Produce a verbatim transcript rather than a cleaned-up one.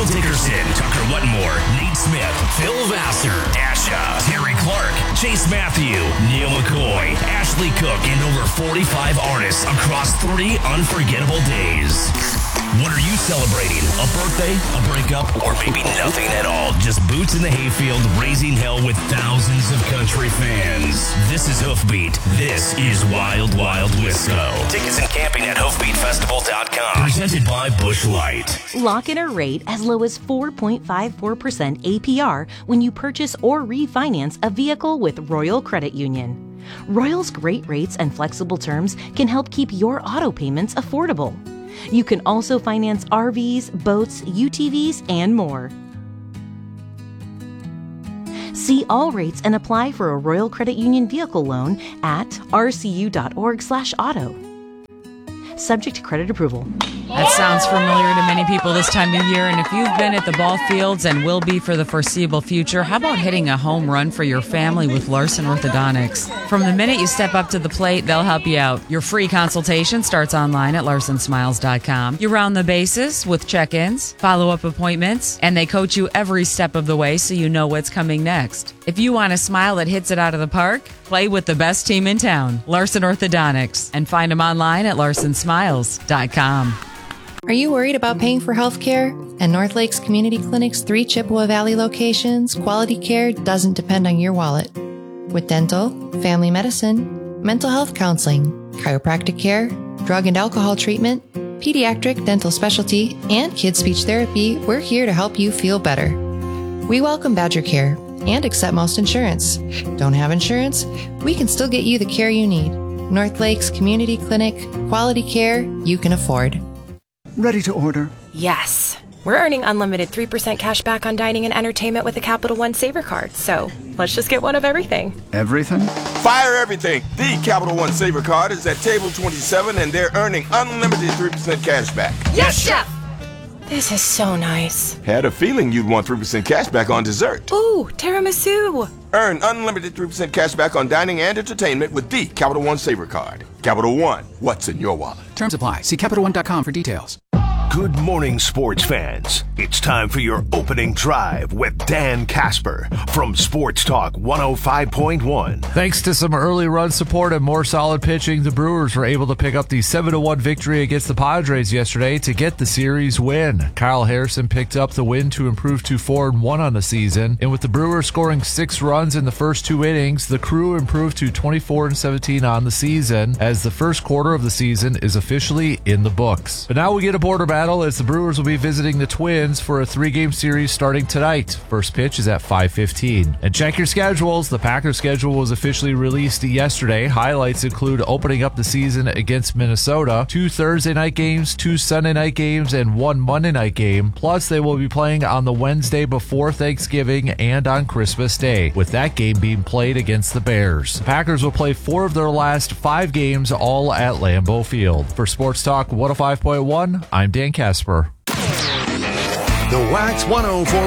Kyle Dickerson, Tucker Wetmore, Nate Smith, Phil Vassar, Dasha, Terry Clark, Chase Matthew, Neil McCoy, Ashley Cook, and over forty-five artists across three unforgettable days. What are you celebrating? A birthday? A breakup? Or maybe nothing at all? Just boots in the hayfield, raising hell with thousands of country fans. This is Hoofbeat. This is Wild Wild Wisco. Tickets and camping at hoofbeat festival dot com. Presented by Busch Light. Lock in a rate as low as four point five four percent A P R when you purchase or refinance a vehicle with Royal Credit Union. Royal's great rates and flexible terms can help keep your auto payments affordable. You can also finance R Vs, boats, U T Vs, and more. See all rates and apply for a Royal Credit Union vehicle loan at r c u dot org slash auto. Subject to credit approval. That sounds familiar to many people this time of year, and if you've been at the ball fields and will be for the foreseeable future, how about hitting a home run for your family with Larson Orthodontics? From the minute you step up to the plate, they'll help you out. Your free consultation starts online at larson smiles dot com. You round the bases with check-ins, follow-up appointments, and they coach you every step of the way so you know what's coming next. If you want a smile that hits it out of the park, play with the best team in town, Larson Orthodontics, and find them online at larson smiles dot com. Are you worried about paying for health care? At North Lakes Community Clinic's three Chippewa Valley locations, quality care doesn't depend on your wallet. With dental, family medicine, mental health counseling, chiropractic care, drug and alcohol treatment, pediatric dental specialty, and kids speech therapy, we're here to help you feel better. We welcome Badger Care and accept most insurance. Don't have insurance? We can still get you the care you need. North Lakes Community Clinic, quality care you can afford. Ready to order? Yes. We're earning unlimited three percent cash back on dining and entertainment with a Capital One Saver card, so let's just get one of everything. Everything? Fire everything! The Capital One Saver card is at table twenty-seven, and they're earning unlimited three percent cash back. Yes, Chef! This is so nice. Had a feeling you'd want three percent cash back on dessert. Ooh, tiramisu! Earn unlimited three percent cash back on dining and entertainment with the Capital One Saver card. Capital One, what's in your wallet? Terms apply. See Capital One dot com for details. Good morning, sports fans. It's time for your opening drive with Dan Casper from Sports Talk one oh five point one. Thanks to some early run support and more solid pitching, the Brewers were able to pick up the seven to one victory against the Padres yesterday to get the series win. Kyle Harrison picked up the win to improve to four and one on the season, and with the Brewers scoring six runs in the first two innings, the Crew improved to twenty-four and seventeen on the season, as the first quarter of the season is officially in the books. But now we get a border battle as the Brewers will be visiting the Twins for a three-game series starting tonight. First pitch is at five fifteen. And check your schedules. The Packers schedule was officially released yesterday. Highlights include opening up the season against Minnesota, two Thursday night games, two Sunday night games, and one Monday night game. Plus, they will be playing on the Wednesday before Thanksgiving and on Christmas Day, with that game being played against the Bears. The Packers will play four of their last five games, all at Lambeau Field. For Sports Talk one oh five point one, I'm Dan Casper. The Wax one oh four